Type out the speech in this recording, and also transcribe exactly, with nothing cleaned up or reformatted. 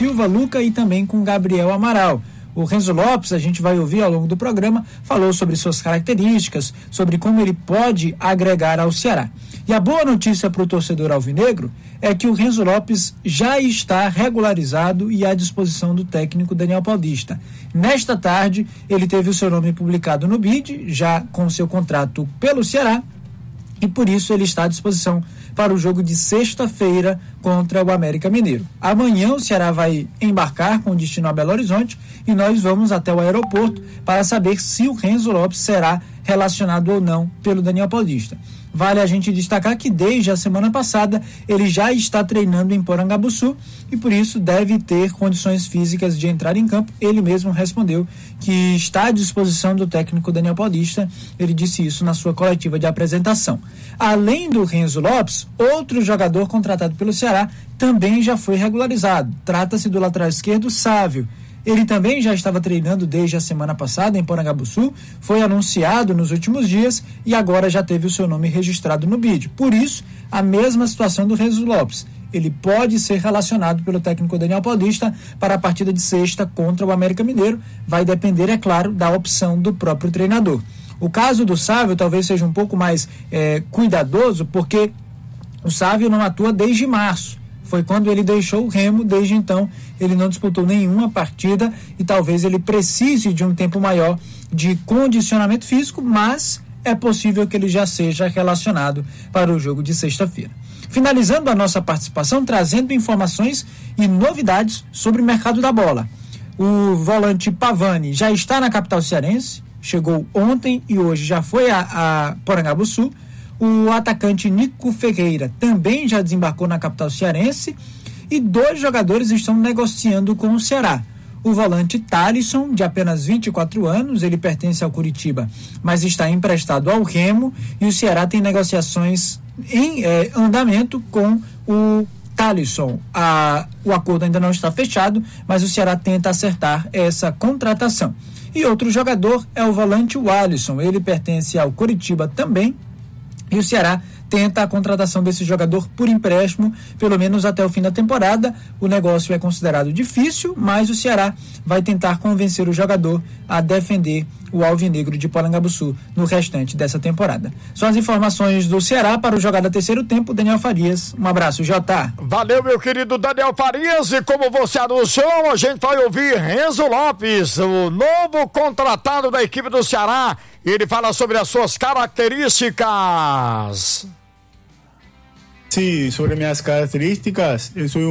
Silva, Luca e também com Gabriel Amaral. O Renzo Lopes, a gente vai ouvir ao longo do programa, falou sobre suas características, sobre como ele pode agregar ao Ceará. E a boa notícia para o torcedor alvinegro é que o Renzo Lopes já está regularizado e à disposição do técnico Daniel Paulista. Nesta tarde, ele teve o seu nome publicado no B I D, já com seu contrato pelo Ceará, e por isso ele está à disposição para o jogo de sexta-feira contra o América Mineiro. Amanhã o Ceará vai embarcar com destino a Belo Horizonte e nós vamos até o aeroporto para saber se o Renzo Lopes será relacionado ou não pelo Daniel Paulista. Vale a gente destacar que desde a semana passada ele já está treinando em Porangabuçu e por isso deve ter condições físicas de entrar em campo. Ele mesmo respondeu que está à disposição do técnico Daniel Paulista. Ele disse isso na sua coletiva de apresentação. Além do Renzo Lopes, outro jogador contratado pelo Ceará também já foi regularizado. Trata-se do lateral esquerdo Sávio. Ele também já estava treinando desde a semana passada em Porangabuçu, foi anunciado nos últimos dias e agora já teve o seu nome registrado no B I D. Por isso, a mesma situação do Renzo Lopes. Ele pode ser relacionado pelo técnico Daniel Paulista para a partida de sexta contra o América Mineiro. Vai depender, é claro, da opção do próprio treinador. O caso do Sávio talvez seja um pouco mais é, cuidadoso, porque o Sávio não atua desde março. Foi quando ele deixou o Remo, desde então ele não disputou nenhuma partida e talvez ele precise de um tempo maior de condicionamento físico, mas é possível que ele já seja relacionado para o jogo de sexta-feira. Finalizando a nossa participação, trazendo informações e novidades sobre o mercado da bola. O volante Pavani já está na capital cearense, chegou ontem e hoje já foi a, a Porangabuçu. O atacante Nico Ferreira também já desembarcou na capital cearense e dois jogadores estão negociando com o Ceará. O volante Thalisson, de apenas vinte e quatro anos, ele pertence ao Curitiba, mas está emprestado ao Remo e o Ceará tem negociações em eh, andamento com o Thalisson. A, o acordo ainda não está fechado, mas o Ceará tenta acertar essa contratação. E outro jogador é o volante Alisson, ele pertence ao Curitiba também, e o Ceará tenta a contratação desse jogador por empréstimo, pelo menos até o fim da temporada. O negócio é considerado difícil, mas o Ceará vai tentar convencer o jogador a defender o alvinegro de Porangabuçu no restante dessa temporada. São as informações do Ceará para o Jogada Terceiro Tempo. Daniel Farias, um abraço, Jota. Valeu, meu querido Daniel Farias, e como você anunciou, a gente vai ouvir Renzo Lopes, o novo contratado da equipe do Ceará. Ele fala sobre as suas características. Sí, sobre minhas características, eu sou